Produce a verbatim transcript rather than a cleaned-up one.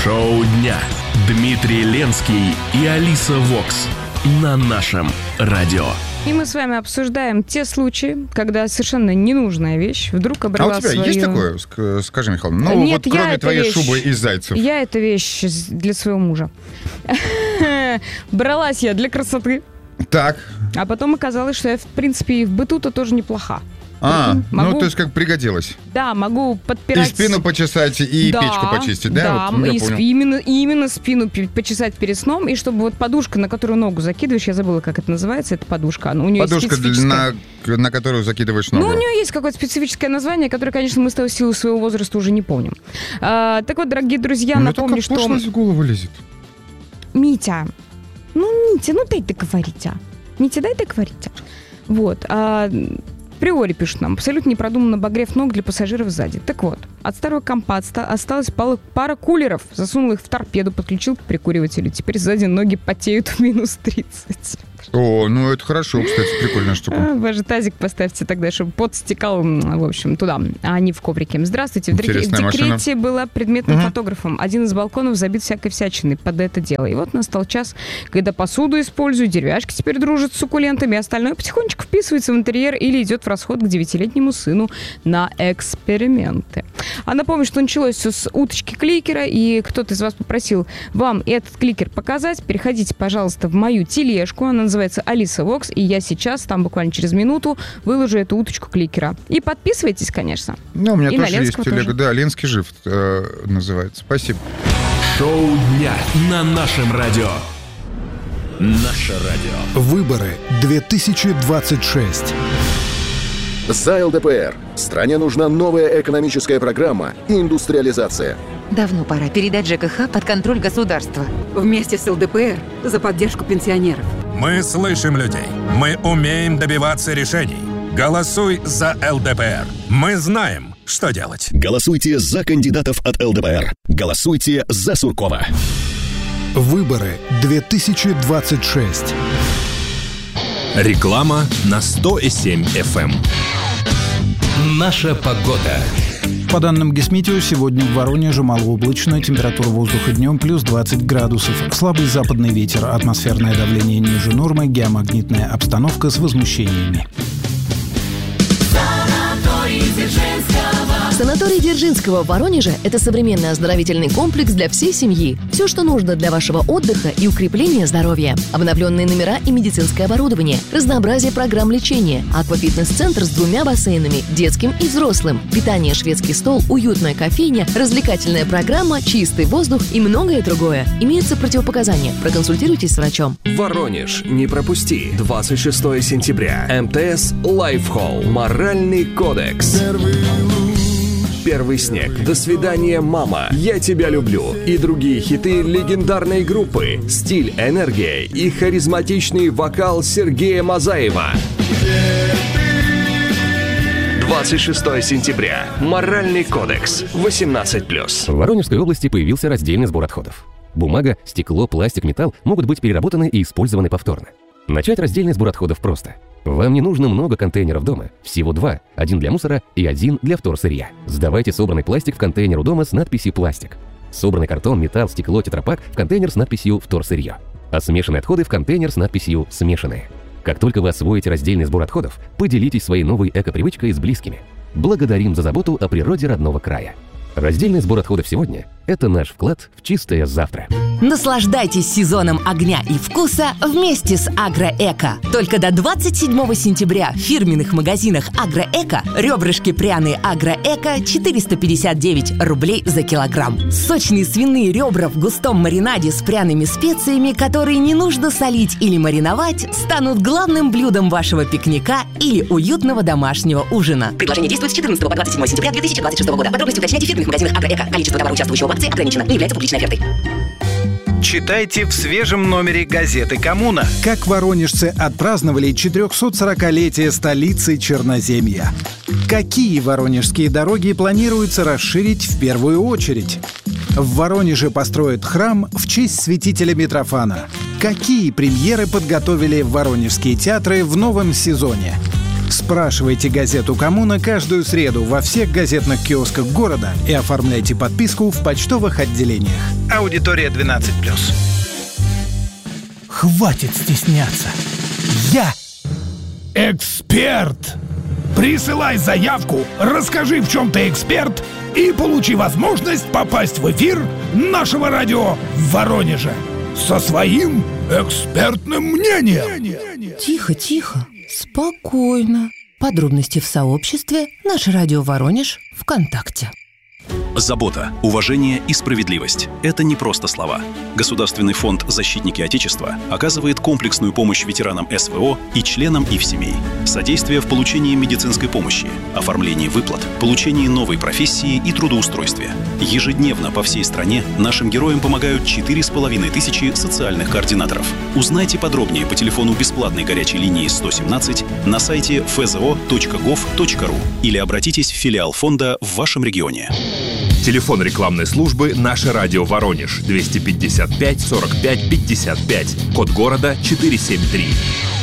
Шоу дня. Дмитрий Ленский и Алиса Вокс на нашем радио. И мы с вами обсуждаем те случаи, когда совершенно ненужная вещь вдруг обрела свою... А у тебя свою... есть такое, скажи, Михаил? Ну, Нет, вот кроме твоей вещь... шубы из зайцев. Я эта вещь для своего мужа. Бралась я для красоты. Так. А потом оказалось, что я, в принципе, и в быту-то тоже неплоха. А, могу... ну то есть как пригодилось. Да, могу подпирать... И спину почесать, и да, печку почистить, да? Да, вот, и сп... именно, именно спину почесать перед сном, и чтобы вот подушка, на которую ногу закидываешь, я забыла, как это называется, это подушка. У нее подушка, на, на которую закидываешь ногу. Ну, у нее есть какое-то специфическое название, которое, конечно, мы с того силу своего возраста уже не помним. А, так вот, дорогие друзья, ну, напомню, что... Ну, в голову лезет. Митя, ну, Митя, ну дай договорить, а. Митя, дай договорить, а. Вот, а... Приори пишут нам, абсолютно непродуманно обогрев ног для пассажиров сзади. Так вот, от старого компа осталась пара кулеров. Засунул их в торпеду, подключил к прикуривателю. Теперь сзади ноги потеют в минус тридцать. О, ну это хорошо, кстати, прикольная штука. А, вы же тазик поставьте тогда, чтобы пот стекал, в общем, туда, а не в коврике. Здравствуйте. В, декре- в декрете машина. Была предметным угу. фотографом. Один из балконов забит всякой всячиной под это дело. И вот настал час, когда посуду использую, деревяшки теперь дружат с суккулентами, остальное потихонечку вписывается в интерьер или идет в расход к девятилетнему сыну на эксперименты. А напомню, что началось все с уточки кликера, и кто-то из вас попросил вам этот кликер показать. Переходите, пожалуйста, в мою тележку. Она называется Алиса Вокс, и я сейчас, там буквально через минуту, выложу эту уточку кликера. И подписывайтесь, конечно. Ну, у меня и тоже есть телега. тоже. Да, Ленский жив э, называется. Спасибо. Шоу дня на нашем радио. Наше радио. Выборы две тысячи двадцать шесть. За ЛДПР. Стране нужна новая экономическая программа и индустриализация. Давно пора передать ЖКХ под контроль государства. Вместе с ЛДПР за поддержку пенсионеров. Мы слышим людей. Мы умеем добиваться решений. Голосуй за ЛДПР. Мы знаем, что делать. Голосуйте за кандидатов от ЛДПР. Голосуйте за Суркова. Выборы две тысячи двадцать шесть. Реклама на сто семь эф эм. Наша погода. По данным Гисметео, сегодня в Воронеже малооблачно, температура воздуха днем плюс двадцать градусов. Слабый западный ветер, атмосферное давление ниже нормы, геомагнитная обстановка с возмущениями. Санаторий Дзержинского в Воронеже – это современный оздоровительный комплекс для всей семьи. Все, что нужно для вашего отдыха и укрепления здоровья. Обновленные номера и медицинское оборудование, разнообразие программ лечения, аквафитнес-центр с двумя бассейнами, детским и взрослым, питание, шведский стол, уютная кофейня, развлекательная программа, чистый воздух и многое другое. Имеются противопоказания. Проконсультируйтесь с врачом. Воронеж, не пропусти. двадцать шестого сентября. МТС Лайфхолл. Моральный кодекс. Первый снег, До свидания, мама, Я тебя люблю и другие хиты легендарной группы, стиль, энергия и харизматичный вокал Сергея Мазаева. двадцать шестого сентября. Моральный кодекс. восемнадцать плюс. В Воронежской области появился раздельный сбор отходов. Бумага, стекло, пластик, металл могут быть переработаны и использованы повторно. Начать раздельный сбор отходов просто. Вам не нужно много контейнеров дома, всего два, один для мусора и один для вторсырья. Сдавайте собранный пластик в контейнер у дома с надписью «Пластик». Собранный картон, металл, стекло, тетрапак в контейнер с надписью «Вторсырье». А смешанные отходы в контейнер с надписью «Смешанные». Как только вы освоите раздельный сбор отходов, поделитесь своей новой эко-привычкой с близкими. Благодарим за заботу о природе родного края. Раздельный сбор отходов сегодня – это наш вклад в чистое завтра. Наслаждайтесь сезоном огня и вкуса вместе с Агроэко. Только до двадцать седьмого сентября в фирменных магазинах Агроэко ребрышки пряные Агроэко четыреста пятьдесят девять рублей за килограмм. Сочные свиные ребра в густом маринаде с пряными специями, которые не нужно солить или мариновать, станут главным блюдом вашего пикника или уютного домашнего ужина. Предложение действует с четырнадцатого по двадцать седьмое сентября две тысячи двадцать шестого года. Подробности уточняйте в фирменных магазинах Агроэко. Количество товара, участвующего в акции, ограничено. Не является публичной офертой. Читайте в свежем номере газеты «Коммуна». Как воронежцы отпраздновали четырехсотсорокалетие столицы Черноземья. Какие воронежские дороги планируется расширить в первую очередь? В Воронеже построят храм в честь святителя Митрофана. Какие премьеры подготовили воронежские театры в новом сезоне? Спрашивайте газету «Коммуна» каждую среду во всех газетных киосках города и оформляйте подписку в почтовых отделениях. Аудитория двенадцать плюс. Хватит стесняться. Я эксперт. Присылай заявку, расскажи, в чем ты эксперт, и получи возможность попасть в эфир нашего радио в Воронеже со своим экспертным мнением. Тихо, тихо, спокойно. Подробности в сообществе «Наше радио Воронеж» ВКонтакте. Забота, уважение и справедливость – это не просто слова. Государственный фонд «Защитники Отечества» оказывает комплексную помощь ветеранам эс вэ о и членам их семей. Содействие в получении медицинской помощи, оформлении выплат, получении новой профессии и трудоустройстве. Ежедневно по всей стране нашим героям помогают четыре с половиной тысячи социальных координаторов. Узнайте подробнее по телефону бесплатной горячей линии сто семнадцать на сайте эф зэ о точка гов точка ру или обратитесь в филиал фонда в вашем регионе. Телефон рекламной службы «Наше радио Воронеж» двести пятьдесят пять сорок пять пятьдесят пять, код города четыреста семьдесят три.